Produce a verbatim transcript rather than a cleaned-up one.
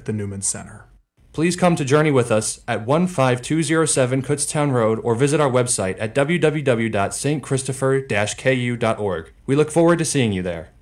at the Newman Center. Please come to journey with us at one five two zero seven Kutztown Road or visit our website at w w w dot st christopher dash k u dot org. We look forward to seeing you there.